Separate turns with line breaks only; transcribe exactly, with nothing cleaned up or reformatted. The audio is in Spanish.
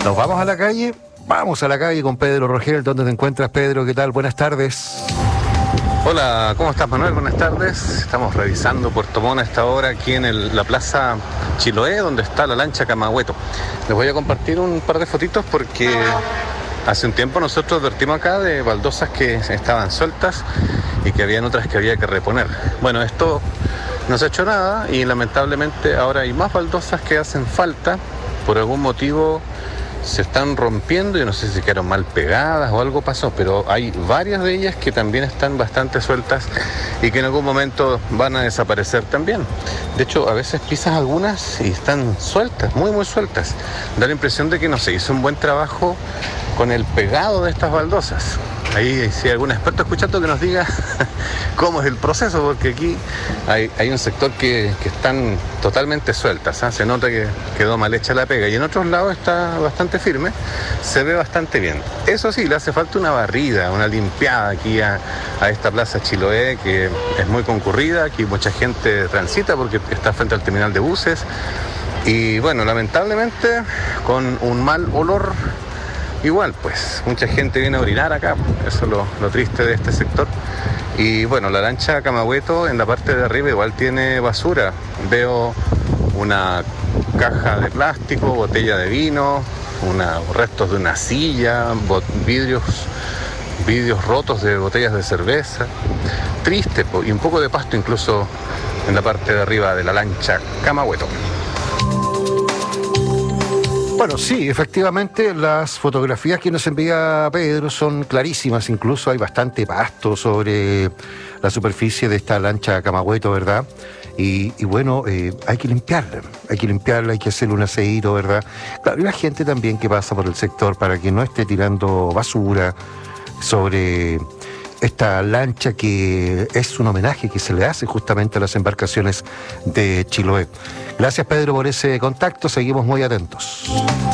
Nos vamos a la calle, vamos a la calle con Pedro Rogel. ¿Dónde te encuentras, Pedro? ¿Qué tal? Buenas tardes.
Hola, ¿cómo estás, Manuel? Buenas tardes. Estamos revisando Puerto Montt a esta hora aquí en el- la plaza Chiloé, donde está la lancha Camagüeto. Les voy a compartir un par de fotitos porque hace un tiempo nosotros advertimos acá de baldosas que estaban sueltas y que habían otras que había que reponer. Bueno, esto no se ha hecho nada y lamentablemente ahora hay más baldosas que hacen falta. Por algún motivo se están rompiendo, yo no sé si quedaron mal pegadas o algo pasó, pero hay varias de ellas que también están bastante sueltas y que en algún momento van a desaparecer también. De hecho, a veces pisas algunas y están sueltas, muy muy sueltas. Da la impresión de que no se hizo un buen trabajo con el pegado de estas baldosas. Ahí, si hay algún experto escuchando, que nos diga cómo es el proceso, porque aquí hay, hay un sector que, que están totalmente sueltas, ¿eh? Se nota que quedó mal hecha la pega, y en otros lados está bastante firme, se ve bastante bien. Eso sí, le hace falta una barrida, una limpiada aquí a, a esta plaza Chiloé, que es muy concurrida, aquí mucha gente transita porque está frente al terminal de buses, y bueno, lamentablemente con un mal olor. Igual, pues, mucha gente viene a orinar acá, eso es lo, lo triste de este sector. Y bueno, la lancha Camagüeto en la parte de arriba igual tiene basura. Veo una caja de plástico, botella de vino, una, restos de una silla, bot, vidrios, vidrios rotos de botellas de cerveza. Triste, y un poco de pasto incluso en la parte de arriba de la lancha Camagüeto.
Bueno, sí, efectivamente las fotografías que nos envía Pedro son clarísimas, incluso hay bastante pasto sobre la superficie de esta lancha Camagüeto, ¿verdad? Y, y bueno, eh, hay que limpiarla, hay que limpiarla, hay que hacerle un aseíto, ¿verdad? Claro, y la gente también que pasa por el sector para que no esté tirando basura sobre esta lancha, que es un homenaje que se le hace justamente a las embarcaciones de Chiloé. Gracias, Pedro, por ese contacto, seguimos muy atentos.